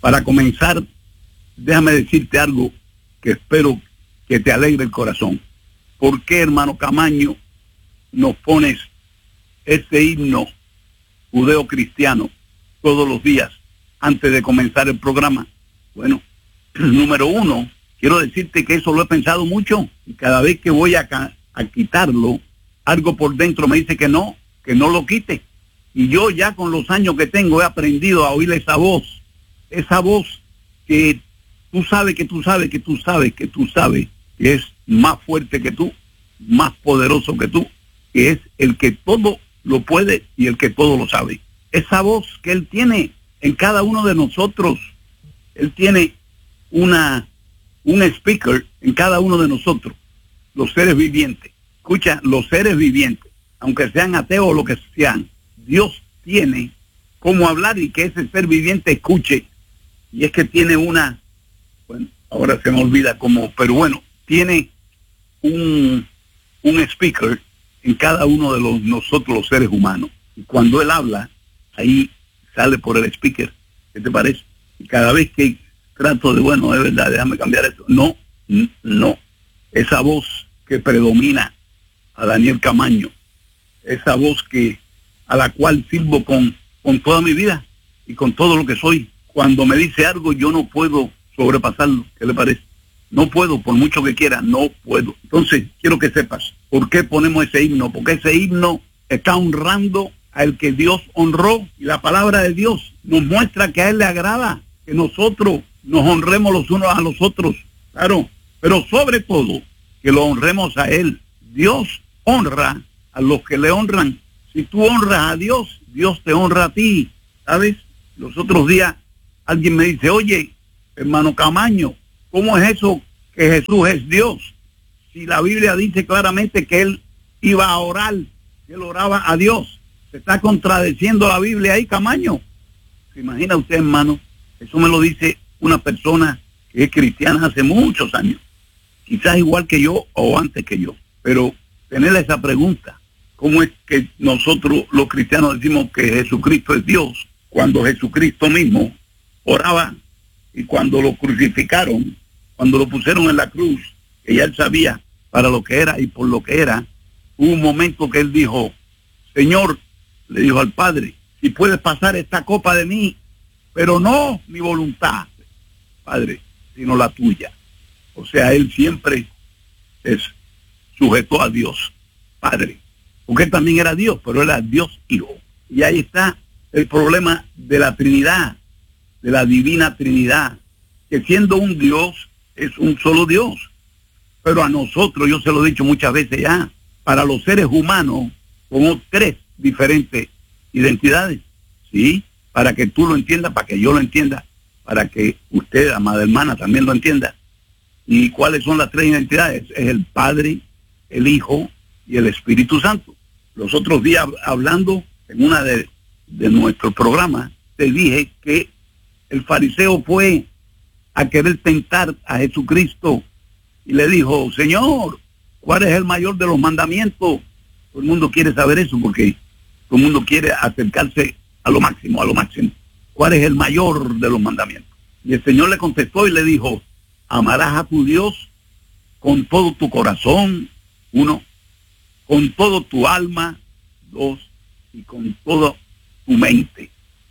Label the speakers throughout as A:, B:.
A: Para comenzar, déjame decirte algo que espero que te alegre el corazón. ¿Por qué, hermano Camaño, nos pones ese himno judeo-cristiano todos los días antes de comenzar el programa? Bueno, número uno, quiero decirte que eso lo he pensado mucho y cada vez que voy a quitarlo, algo por dentro me dice que no lo quite. Y yo ya con los años que tengo he aprendido a oír esa voz que tú sabes que es más fuerte que tú, más poderoso que tú, que es el que todo lo puede y el que todo lo sabe. Esa voz que Él tiene en cada uno de nosotros, Él tiene un speaker en cada uno de nosotros, los seres vivientes. Escucha, los seres vivientes, aunque sean ateos o lo que sean, Dios tiene cómo hablar y que ese ser viviente escuche. Y es que tiene bueno, ahora se me olvida cómo, pero bueno, tiene un speaker en cada uno de nosotros los seres humanos. Y cuando Él habla, ahí sale por el speaker. ¿Qué te parece? Y cada vez que trato de, bueno, es verdad, déjame cambiar esto. No. Esa voz que predomina a Daniel Camaño, esa voz a la cual sirvo con toda mi vida y con todo lo que soy. Cuando me dice algo, yo no puedo sobrepasarlo. ¿Qué le parece? No puedo, por mucho que quiera, no puedo. Entonces, quiero que sepas, ¿por qué ponemos ese himno? Porque ese himno está honrando al que Dios honró, y la palabra de Dios nos muestra que a Él le agrada que nosotros nos honremos los unos a los otros, claro, pero sobre todo que lo honremos a Él. Dios honra a los que le honran. Si tú honras a Dios, Dios te honra a ti, ¿sabes? Los otros días alguien me dice, oye, hermano Camaño, ¿cómo es eso que Jesús es Dios? Si la Biblia dice claramente que Él iba a orar, que Él oraba a Dios. Se está contradiciendo la Biblia ahí, Camaño. ¿Se imagina usted, hermano? Eso me lo dice una persona que es cristiana hace muchos años. Quizás igual que yo o antes que yo. Pero tener esa pregunta, ¿cómo es que nosotros los cristianos decimos que Jesucristo es Dios cuando Jesucristo mismo oraba? Y cuando lo crucificaron, cuando lo pusieron en la cruz, que ya Él sabía para lo que era y por lo que era, hubo un momento que Él dijo, Señor, le dijo al Padre, si puedes pasar esta copa de mí, pero no mi voluntad, Padre, sino la tuya. O sea, Él siempre es sujeto a Dios, Padre, porque Él también era Dios, pero era Dios Hijo. Y ahí está el problema de la Trinidad, de la divina Trinidad, que siendo un Dios, es un solo Dios. Pero a nosotros, yo se lo he dicho muchas veces ya, para los seres humanos, como tres diferentes identidades, ¿sí? Para que tú lo entiendas, para que yo lo entienda, para que usted, amada hermana, también lo entienda. ¿Y cuáles son las tres identidades? Es el Padre, el Hijo y el Espíritu Santo. Los otros días, hablando en una de nuestros programas, te dije que el fariseo fue a querer tentar a Jesucristo y le dijo, Señor, ¿cuál es el mayor de los mandamientos? Todo el mundo quiere saber eso porque todo el mundo quiere acercarse a lo máximo, ¿Cuál es el mayor de los mandamientos? Y el Señor le contestó y le dijo, amarás a tu Dios con todo tu corazón, 1, con todo tu alma, 2, y con toda tu mente,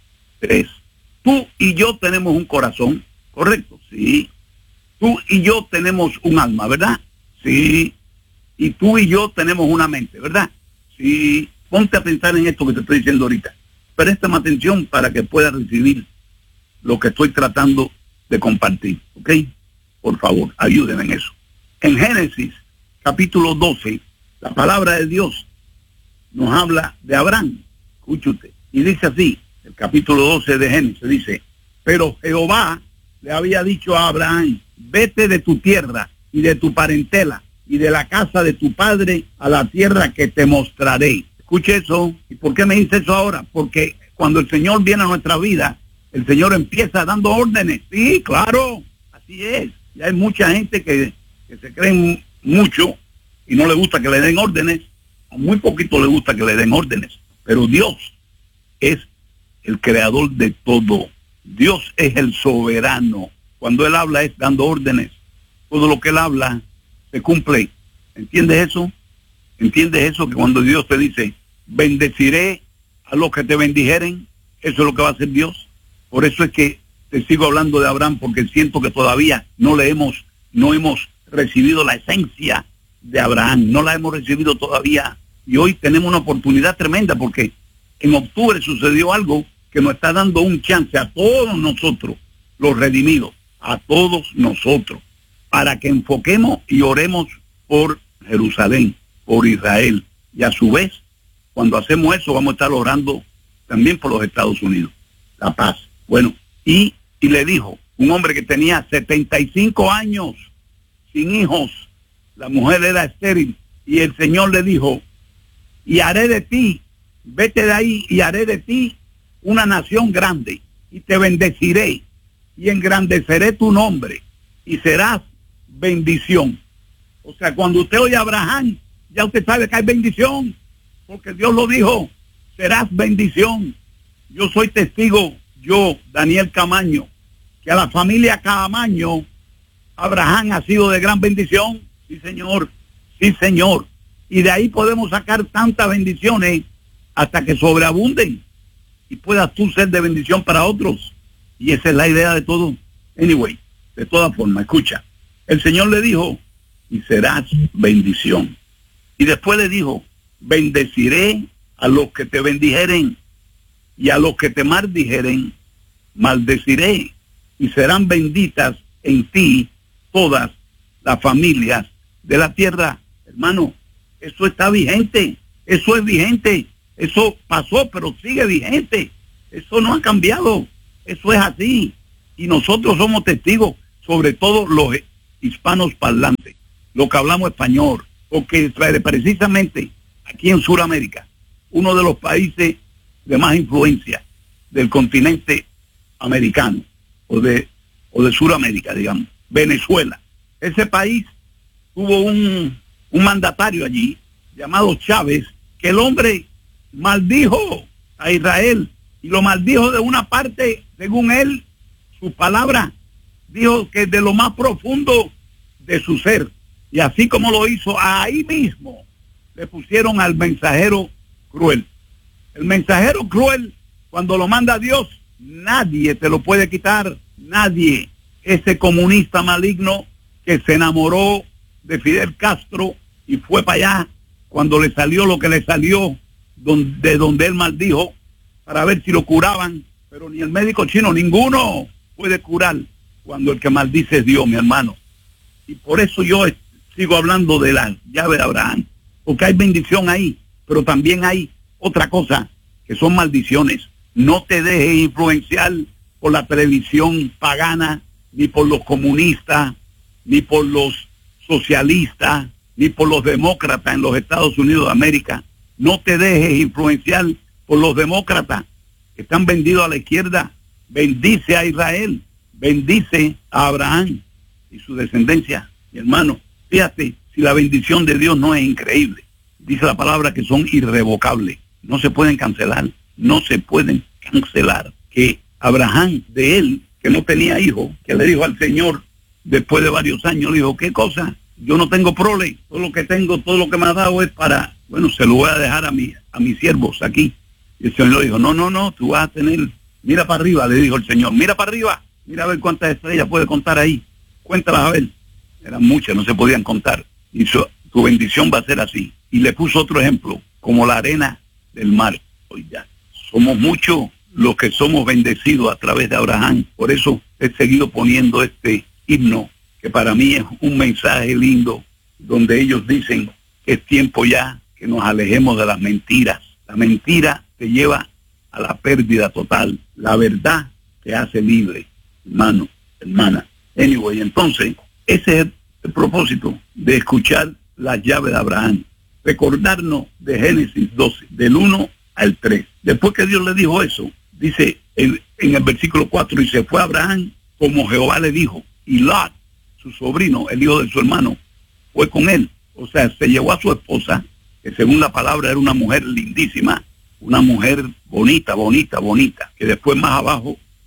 A: 3. Tú y yo tenemos un corazón, ¿correcto? Sí. Tú y yo tenemos un alma, ¿verdad? Sí. Y tú y yo tenemos una mente, ¿verdad? Sí. Ponte a pensar en esto que te estoy diciendo ahorita. Préstame atención para que puedas recibir lo que estoy tratando de compartir, ¿ok? Por favor, ayúdenme en eso. En Génesis, capítulo 12, la palabra de Dios nos habla de Abraham. Escúchate. Y dice así, el capítulo 12 de Génesis dice, pero Jehová le había dicho a Abraham, vete de tu tierra y de tu parentela y de la casa de tu padre a la tierra que te mostraré. Escuche eso. ¿Y por qué me dice eso ahora? Porque cuando el Señor viene a nuestra vida, el Señor empieza dando órdenes. Sí, claro, así es. Y hay mucha gente que se creen mucho y no le gusta que le den órdenes, a muy poquito le gusta que le den órdenes, pero Dios es el creador de todo. Dios es el soberano. Cuando Él habla es dando órdenes. Todo lo que Él habla se cumple. ¿Entiendes eso? ¿Entiendes eso? Que cuando Dios te dice, bendeciré a los que te bendijeren, eso es lo que va a hacer Dios. Por eso es que te sigo hablando de Abraham, porque siento que todavía no hemos recibido la esencia de Abraham, no la hemos recibido todavía. Y hoy tenemos una oportunidad tremenda, porque en octubre sucedió algo que nos está dando un chance a todos nosotros, los redimidos, a todos nosotros, para que enfoquemos y oremos por Jerusalén, por Israel. Y a su vez, cuando hacemos eso, vamos a estar orando también por los Estados Unidos, la paz. Bueno, y le dijo, un hombre que tenía 75 años, sin hijos, la mujer era estéril, y el Señor le dijo, y haré de ti, vete de ahí, y haré de ti una nación grande, y te bendeciré, y engrandeceré tu nombre, y serás bendición. O sea, cuando usted oye a Abraham, ya usted sabe que hay bendición, porque Dios lo dijo, serás bendición. Yo soy testigo, yo, Daniel Camaño, que a la familia Camaño, Abraham ha sido de gran bendición. Sí, señor, sí, señor. Y de ahí podemos sacar tantas bendiciones hasta que sobreabunden y puedas tú ser de bendición para otros. Y esa es la idea de todo. Anyway, de todas formas, escucha, el Señor le dijo, y serás bendición. Y después le dijo, bendeciré a los que te bendijeren, y a los que te maldijeren, maldeciré, y serán benditas en ti todas las familias de la tierra. Hermano, eso está vigente, eso es vigente, eso pasó, pero sigue vigente, eso no ha cambiado, eso es así, y nosotros somos testigos, sobre todo los hispanos parlantes, los que hablamos español, porque precisamente aquí en Sudamérica, uno de los países de más influencia del continente americano, o de Sudamérica, digamos, Venezuela. Ese país tuvo un mandatario allí, llamado Chávez, que el hombre maldijo a Israel, y lo maldijo de una parte, según él, su palabra, dijo que de lo más profundo de su ser, y así como lo hizo, ahí mismo le pusieron al mensajero cruel. El mensajero cruel, cuando lo manda Dios, nadie te lo puede quitar, nadie. Ese comunista maligno que se enamoró de Fidel Castro y fue para allá cuando le salió lo que le salió, de donde él maldijo, para ver si lo curaban, pero ni el médico chino, ninguno puede curar cuando el que maldice es Dios, mi hermano. Y por eso yo sigo hablando de la llave de Abraham, porque hay bendición ahí, pero también hay otra cosa, que son maldiciones. No te dejes influenciar por la televisión pagana, ni por los comunistas, ni por los socialistas, ni por los demócratas en los Estados Unidos de América. No te dejes influenciar por los demócratas que están vendidos a la izquierda. Bendice a Israel, bendice a Abraham y su descendencia. Mi hermano, fíjate, si la bendición de Dios no es increíble, dice la palabra que son irrevocables, no se pueden cancelar, no se pueden cancelar. Que Abraham, de él, que no tenía hijo, que le dijo al Señor, después de varios años, le dijo, ¿qué cosa? Yo no tengo prole, todo lo que tengo, todo lo que me ha dado es para, bueno, se lo voy a dejar a mis siervos aquí. Y el Señor le dijo, no, tú vas a tener, mira para arriba, le dijo el Señor, mira para arriba, mira a ver cuántas estrellas puede contar ahí, cuéntalas a ver. Eran muchas, no se podían contar. Y tu bendición va a ser así. Y le puso otro ejemplo, como la arena del mar. Oiga, somos muchos los que somos bendecidos a través de Abraham. Por eso he seguido poniendo este himno, que para mí es un mensaje lindo, donde ellos dicen que es tiempo ya que nos alejemos de las mentiras. La mentira te lleva a la pérdida total. La verdad te hace libre, hermano, hermana. Anyway, entonces, ese es el propósito de escuchar la llave de Abraham. Recordarnos de Génesis 12, del 1 al 3. Después que Dios le dijo eso, dice en el versículo 4, y se fue Abraham como Jehová le dijo, y Lot, su sobrino, el hijo de su hermano, fue con él. O sea, se llevó a su esposa, que según la palabra era una mujer lindísima, una mujer bonita, que después más abajo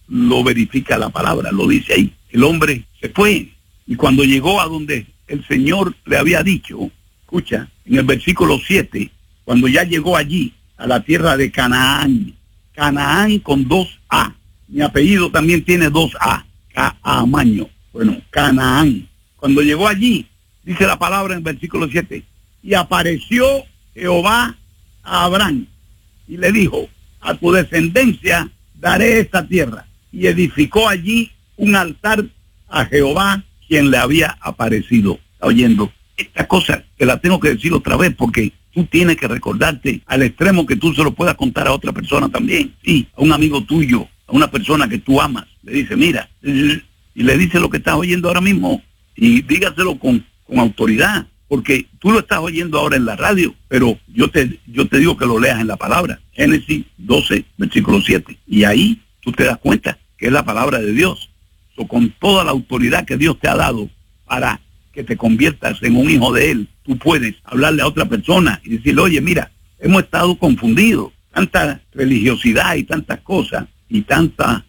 A: lo verifica la palabra, lo dice ahí. El hombre se fue y cuando llegó a donde el Señor le había dicho, escucha, en el versículo 7, cuando ya llegó allí, a la tierra de Canaán, Canaán con 2A, mi apellido también tiene 2A, Caamaño, bueno, Canaán. Cuando llegó allí, dice la palabra en el versículo 7, y apareció Jehová a Abraham y le dijo, a tu descendencia daré esta tierra, y edificó allí un altar a Jehová, quien le había aparecido. ¿Está oyendo? Esta cosa te la tengo que decir otra vez porque tú tienes que recordarte al extremo que tú se lo puedas contar a otra persona también. Sí, a un amigo tuyo, a una persona que tú amas. Le dice, mira, y le dice lo que estás oyendo ahora mismo y dígaselo con autoridad, porque tú lo estás oyendo ahora en la radio, pero yo te digo que lo leas en la palabra. Génesis 12, versículo 7. Y ahí tú te das cuenta que es la palabra de Dios. Con toda la autoridad que Dios te ha dado para que te conviertas en un hijo de Él, tú puedes hablarle a otra persona y decirle, oye, mira, hemos estado confundidos, tanta religiosidad y tantas cosas, y tanta,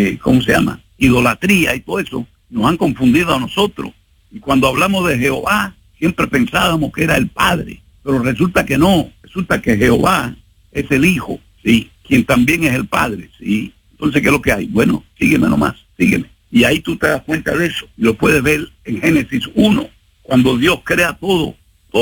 A: idolatría y todo eso, nos han confundido a nosotros. Y cuando hablamos de Jehová, siempre pensábamos que era el Padre, pero resulta que no, resulta que Jehová es el Hijo, sí, quien también es el Padre, sí. Entonces, ¿qué es lo que hay? Bueno, sígueme nomás, sígueme. Y ahí tú te das cuenta de eso. Lo puedes ver en Génesis 1, cuando Dios crea todo.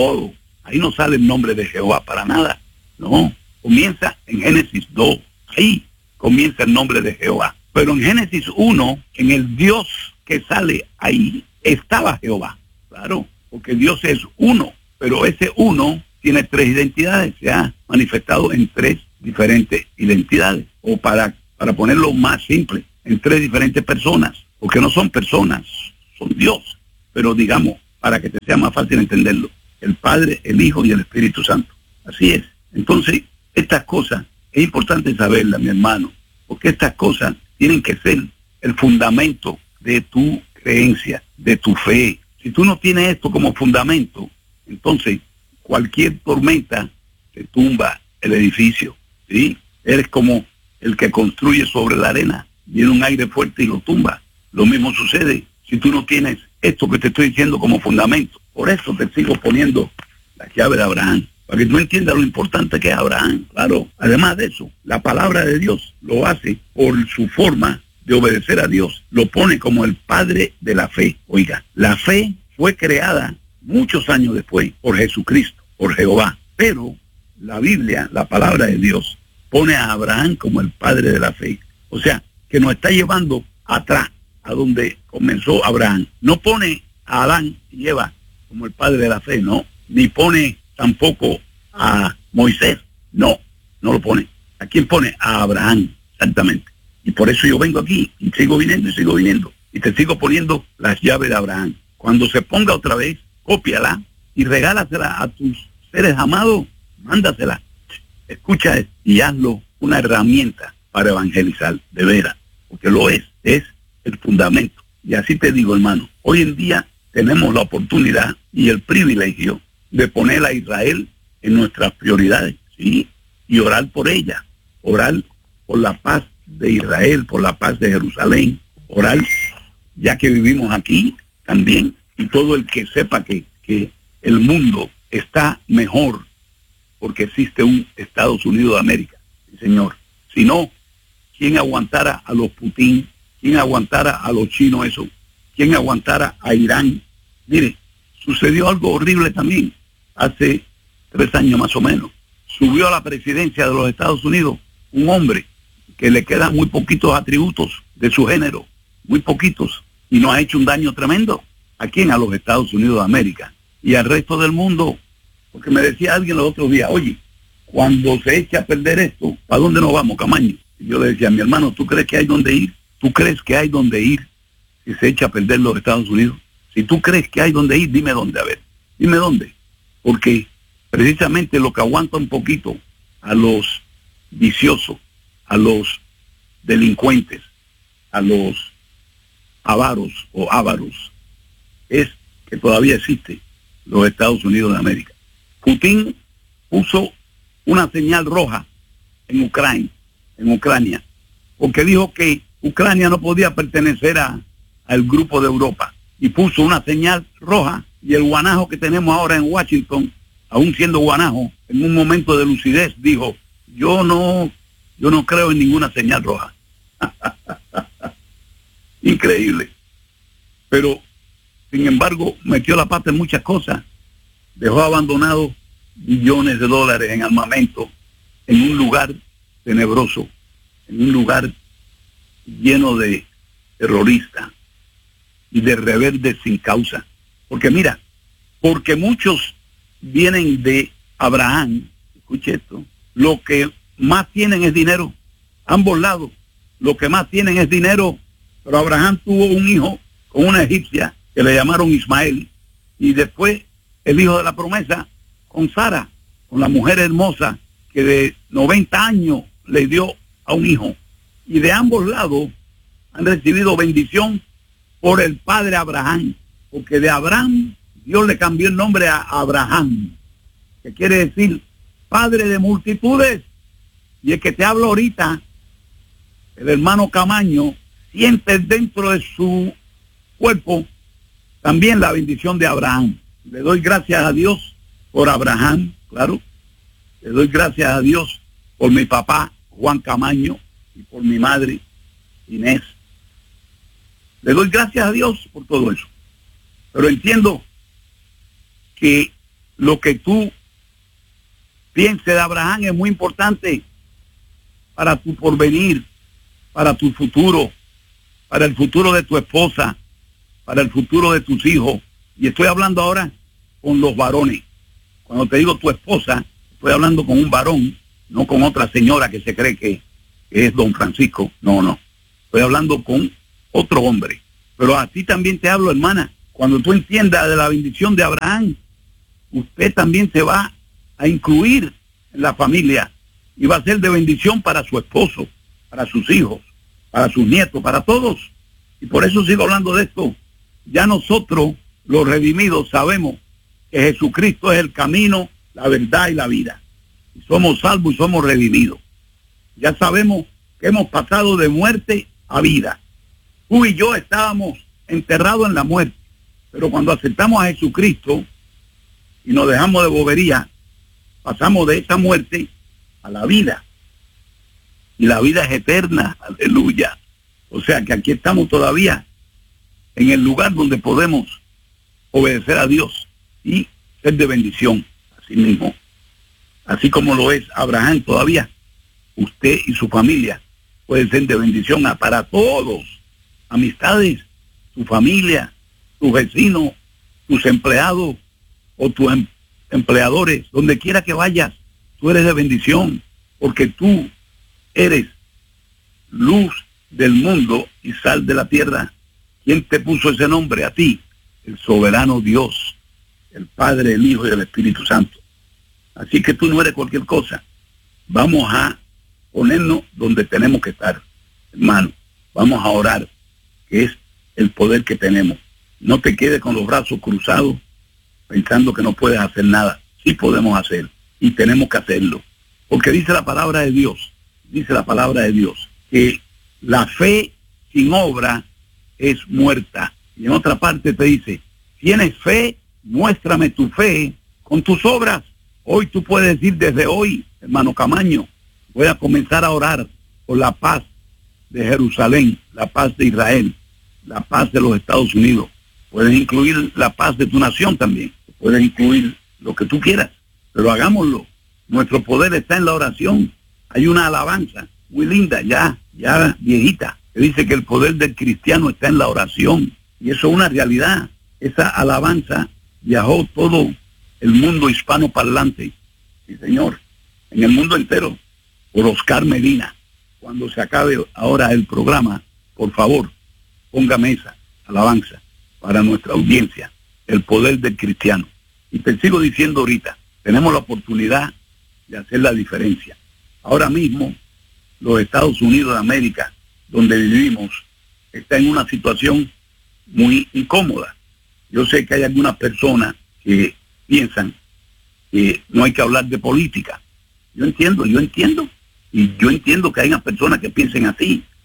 A: Ahí no sale el nombre de Jehová para nada. No, comienza en Génesis 2. Ahí comienza el nombre de Jehová. Pero en Génesis 1, en el Dios que sale ahí, estaba Jehová. Claro, porque Dios es uno, pero ese uno tiene 3 identidades. Se ha manifestado en 3 diferentes identidades. O para ponerlo más simple, en 3 diferentes personas, porque no son personas, son Dios, pero digamos, para que te sea más fácil entenderlo, el Padre, el Hijo y el Espíritu Santo. Así es. Entonces, estas cosas es importante saberlas, mi hermano, porque estas cosas tienen que ser el fundamento de tu creencia, de tu fe. Si tú no tienes esto como fundamento, entonces cualquier tormenta te tumba el edificio, ¿sí? Eres como el que construye sobre la arena, viene un aire fuerte y lo tumba. Lo mismo sucede si tú no tienes esto que te estoy diciendo como fundamento. Por eso te sigo poniendo la llave de Abraham, para que tú entiendas lo importante que es Abraham. Claro, además de eso, la palabra de Dios lo hace por su forma de obedecer a Dios. Lo pone como el padre de la fe. Oiga, la fe fue creada muchos años después por Jesucristo, por Jehová. Pero la Biblia, la palabra de Dios, pone a Abraham como el padre de la fe. O sea, que nos está llevando atrás, a donde comenzó Abraham. No pone a Adán y Eva como el padre de la fe, no. Ni pone tampoco a Moisés, no lo pone. ¿A quién pone? A Abraham, exactamente. Y por eso yo vengo aquí, y sigo viniendo, y te sigo poniendo las llaves de Abraham. Cuando se ponga otra vez, cópiala y regálasela a tus seres amados, mándasela. Escucha y hazlo una herramienta para evangelizar, de veras, porque lo es el fundamento. Y así te digo, hermano, hoy en día tenemos la oportunidad y el privilegio de poner a Israel en nuestras prioridades, ¿sí? Y orar por ella, orar por la paz de Israel, por la paz de Jerusalén, orar ya que vivimos aquí también, y todo el que sepa que el mundo está mejor porque existe un Estados Unidos de América, sí, señor. Si no, ¿quién aguantara a los Putin? ¿Quién aguantara a los chinos eso? ¿Quién aguantara a Irán? Mire, sucedió algo horrible también hace 3 años más o menos. Subió a la presidencia de los Estados Unidos un hombre que le quedan muy poquitos atributos de su género, muy poquitos, y nos ha hecho un daño tremendo. ¿A quién? A los Estados Unidos de América y al resto del mundo. Porque me decía alguien los otros días, oye, cuando se echa a perder esto, ¿para dónde nos vamos, Camaño? Y yo le decía, mi hermano, ¿tú crees que hay dónde ir? ¿Tú crees que hay dónde ir si se echa a perder los Estados Unidos? Si tú crees que hay dónde ir, dime dónde, a ver. Dime dónde. Porque precisamente lo que aguanta un poquito a los viciosos, a los delincuentes, a los avaros o ávaros, es que todavía existe los Estados Unidos de América. Putin puso una señal roja en Ucrania, porque dijo que Ucrania no podía pertenecer al grupo de Europa y puso una señal roja, y el guanajo que tenemos ahora en Washington, aún siendo guanajo, en un momento de lucidez dijo, yo no creo en ninguna señal roja. Increíble. Pero, sin embargo, metió la pata en muchas cosas. Dejó abandonado billones de dólares en armamento en un lugar tenebroso, en un lugar lleno de terroristas y de rebeldes sin causa. Porque mira, porque muchos vienen de Abraham, escuche esto, lo que más tienen es dinero, ambos lados, lo que más tienen es dinero, pero Abraham tuvo un hijo con una egipcia que le llamaron Ismael, y después el hijo de la promesa con Sara, con la mujer hermosa que de 90 años le dio a un hijo. Y de ambos lados han recibido bendición por el padre Abraham, porque de Abraham Dios le cambió el nombre a Abraham, que quiere decir padre de multitudes. Y el que te hablo ahorita, el hermano Camaño, siente dentro de su cuerpo también la bendición de Abraham. Le doy gracias a Dios por Abraham, claro. Le doy gracias a Dios por mi papá Juan Camaño y por mi madre Inés. Le doy gracias a Dios por todo eso. Pero entiendo que lo que tú pienses de Abraham es muy importante para tu porvenir, para tu futuro, para el futuro de tu esposa, para el futuro de tus hijos. Y estoy hablando ahora con los varones. Cuando te digo tu esposa, estoy hablando con un varón, no con otra señora que se cree que es don Francisco. No. Estoy hablando con otro hombre. Pero a ti también te hablo, hermana. Cuando tú entiendas de la bendición de Abraham, usted también se va a incluir en la familia y va a ser de bendición para su esposo, para sus hijos, para sus nietos, para todos. Y por eso sigo hablando de esto. Ya nosotros, los redimidos, sabemos que Jesucristo es el camino, la verdad y la vida. Y somos salvos y somos redimidos. Ya sabemos que hemos pasado de muerte a vida. Tú y yo estábamos enterrados en la muerte, pero cuando aceptamos a Jesucristo y nos dejamos de bobería, pasamos de esa muerte a la vida. Y la vida es eterna, aleluya. O sea que aquí estamos todavía en el lugar donde podemos obedecer a Dios y ser de bendición, así mismo. Así como lo es Abraham todavía, usted y su familia pueden ser de bendición para todos. Amistades, tu familia, tus vecinos, tus empleados o tus empleadores, donde quiera que vayas, tú eres de bendición, porque tú eres luz del mundo y sal de la tierra. ¿Quién te puso ese nombre? A ti, el soberano Dios, el Padre, el Hijo y el Espíritu Santo. Así que tú no eres cualquier cosa. Vamos a ponernos donde tenemos que estar, hermano. Vamos a orar, que es el poder que tenemos. No te quedes con los brazos cruzados pensando que no puedes hacer nada. Sí podemos hacer y tenemos que hacerlo. Porque dice la palabra de Dios, que la fe sin obra es muerta. Y en otra parte te dice, ¿tienes fe? Muéstrame tu fe con tus obras. Hoy tú puedes decir desde hoy, hermano Camaño, voy a comenzar a orar por la paz de Jerusalén, la paz de Israel, la paz de los Estados Unidos. Puedes incluir la paz de tu nación también. Puedes incluir lo que tú quieras, pero hagámoslo. Nuestro poder está en la oración. Hay una alabanza muy linda, ya viejita, que dice que el poder del cristiano está en la oración. Y eso es una realidad. Esa alabanza viajó todo el mundo hispano parlante. Sí, señor. En el mundo entero. Por Oscar Medina. Cuando se acabe ahora el programa, por favor, póngame esa alabanza para nuestra audiencia. El poder del cristiano. Y te sigo diciendo ahorita, tenemos la oportunidad de hacer la diferencia. Ahora mismo, los Estados Unidos de América, donde vivimos, está en una situación muy incómoda. Yo sé que hay algunas personas que piensan que no hay que hablar de política. Yo entiendo. Y yo entiendo que hay unas personas que piensen así.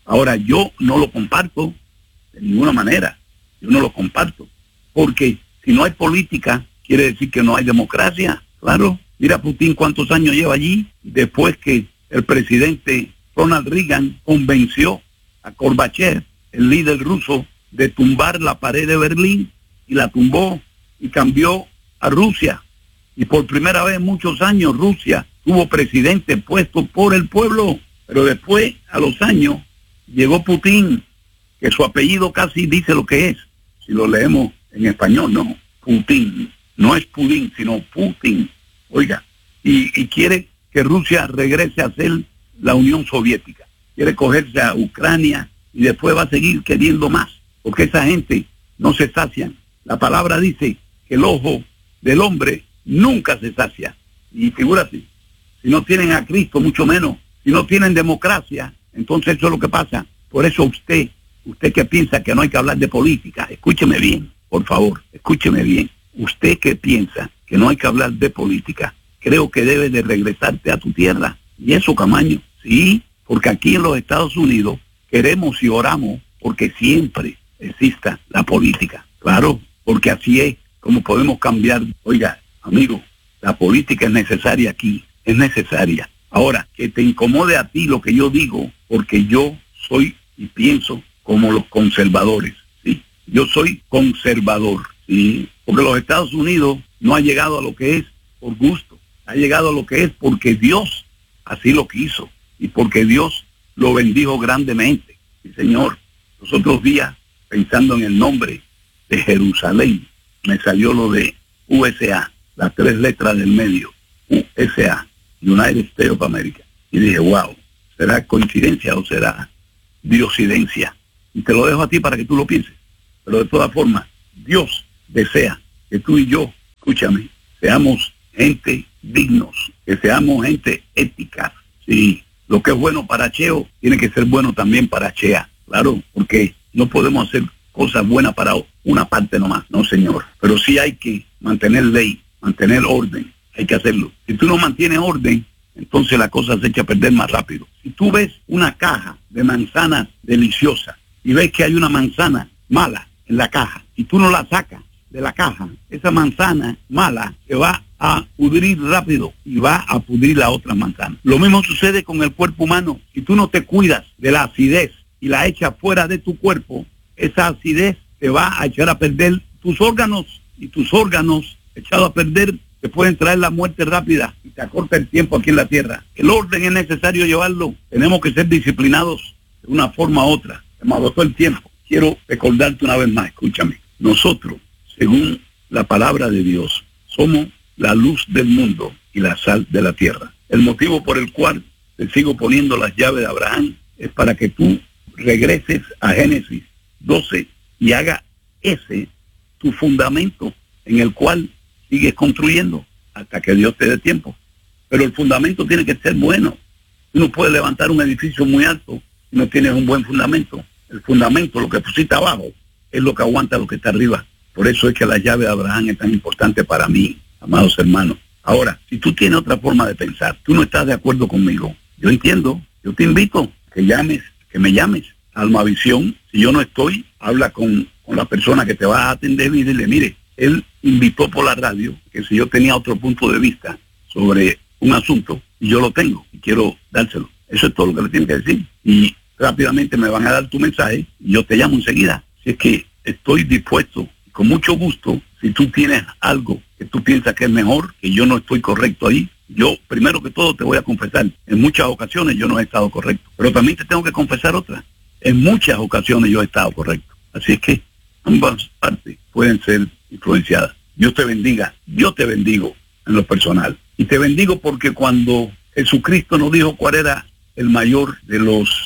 A: Ahora, yo no lo comparto de ninguna manera. Yo no lo comparto. Porque si no hay política, quiere decir que no hay democracia. Claro, mira Putin cuántos años lleva allí, después que el presidente Ronald Reagan convenció a Gorbachev, el líder ruso, de tumbar la pared de Berlín, y la tumbó y cambió a Rusia. Y por primera vez en muchos años Rusia tuvo presidente puesto por el pueblo. Pero después, a los años, llegó Putin, que su apellido casi dice lo que es. Si lo leemos en español, no, Putin. No es Putin, sino Putin. Oiga, y quiere que Rusia regrese a ser la Unión Soviética. Quiere cogerse a Ucrania y después va a seguir queriendo más. Porque esa gente no se sacian. La palabra dice que el ojo del hombre nunca se sacia. Y figúrate, si no tienen a Cristo, mucho menos. Si no tienen democracia, entonces eso es lo que pasa. Por eso usted que piensa que no hay que hablar de política, escúcheme bien, por favor, escúcheme bien. Usted que piensa que no hay que hablar de política, creo que debe de regresarte a tu tierra. Y eso, Camaño, sí, porque aquí en los Estados Unidos queremos y oramos porque siempre exista la política. Claro, porque así es como podemos cambiar. Oiga, amigo, la política es necesaria aquí, es necesaria. Ahora, que te incomode a ti lo que yo digo, porque yo soy y pienso como los conservadores, ¿sí? Yo soy conservador, ¿sí? Porque los Estados Unidos no ha llegado a lo que es por gusto, ha llegado a lo que es porque Dios así lo quiso y porque Dios lo bendijo grandemente. Sí, señor. Los otros días, pensando en el nombre de Jerusalén, me salió lo de USA, las 3 letras del medio, USA, United States of America. Y dije, wow, ¿será coincidencia o será diosidencia? Y te lo dejo a ti para que tú lo pienses. Pero de todas formas, Dios desea que tú y yo, escúchame, seamos gente dignos, que seamos gente ética. Sí, lo que es bueno para Cheo tiene que ser bueno también para Chea. Claro, porque no podemos hacer cosas buenas para una parte nomás, no señor. Pero sí hay que mantener ley, mantener orden, hay que hacerlo. Si tú no mantienes orden, entonces la cosa se echa a perder más rápido. Si tú ves una caja de manzanas deliciosas y ves que hay una manzana mala en la caja y tú no la sacas de la caja, esa manzana mala se va a pudrir rápido y va a pudrir la otra manzana. Lo mismo sucede con el cuerpo humano. Si tú no te cuidas de la acidez y la echas fuera de tu cuerpo, esa acidez te va a echar a perder tus órganos, y tus órganos echados a perder te pueden traer la muerte rápida y te acorta el tiempo aquí en la tierra. El orden es necesario llevarlo. Tenemos que ser disciplinados de una forma u otra. Se me agotó el tiempo. Quiero recordarte una vez más, escúchame. Nosotros, según la palabra de Dios, somos la luz del mundo y la sal de la tierra. El motivo por el cual te sigo poniendo las llaves de Abraham es para que tú regreses a Génesis 12 y haga ese tu fundamento en el cual sigues construyendo hasta que Dios te dé tiempo. Pero el fundamento tiene que ser bueno. Tú no puedes levantar un edificio muy alto si no tienes un buen fundamento. El fundamento, lo que pusiste abajo, es lo que aguanta lo que está arriba. Por eso es que la llave de Abraham es tan importante para mí, amados hermanos. Ahora, si tú tienes otra forma de pensar, tú no estás de acuerdo conmigo, yo entiendo, yo te invito que me llames a Almavisión. Si yo no estoy, habla con la persona que te va a atender y dile, mire, él invitó por la radio que si yo tenía otro punto de vista sobre un asunto, y yo lo tengo y quiero dárselo. Eso es todo lo que le tienen que decir. Y rápidamente me van a dar tu mensaje y yo te llamo enseguida. Si es que estoy dispuesto, con mucho gusto, si tú tienes algo que tú piensas que es mejor, que yo no estoy correcto ahí, yo primero que todo te voy a confesar, en muchas ocasiones yo no he estado correcto, pero también te tengo que confesar otra. En muchas ocasiones yo he estado correcto. Así es que ambas partes pueden ser influenciadas. Dios te bendiga, yo te bendigo en lo personal. Y te bendigo porque cuando Jesucristo nos dijo cuál era el mayor de los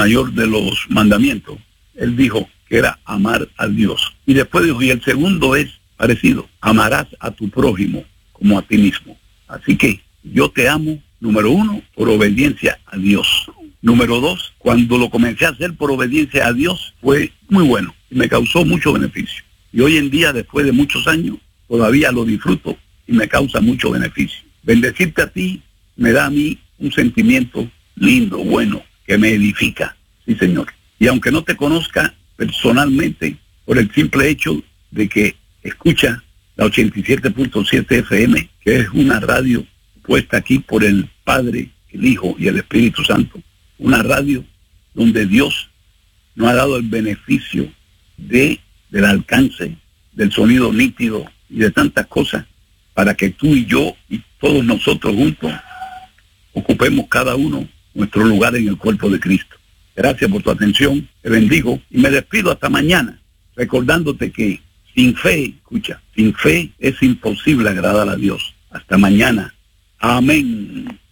A: mandamientos, Él dijo que era amar a Dios. Y después dijo, y el segundo es parecido, amarás a tu prójimo como a ti mismo. Así que yo te amo, número 1, por obediencia a Dios. Número 2, cuando lo comencé a hacer por obediencia a Dios, fue muy bueno y me causó mucho beneficio. Y hoy en día, después de muchos años, todavía lo disfruto y me causa mucho beneficio. Bendecirte a ti me da a mí un sentimiento lindo, bueno, que me edifica. Sí, señor. Y aunque no te conozca personalmente, por el simple hecho de que escucha la 87.7 FM, que es una radio puesta aquí por el Padre, el Hijo y el Espíritu Santo, una radio donde Dios nos ha dado el beneficio del alcance, del sonido nítido y de tantas cosas, para que tú y yo y todos nosotros juntos ocupemos cada uno nuestro lugar en el cuerpo de Cristo. Gracias por tu atención, te bendigo y me despido hasta mañana, recordándote que sin fe, escucha, sin fe es imposible agradar a Dios. Hasta mañana. Amén.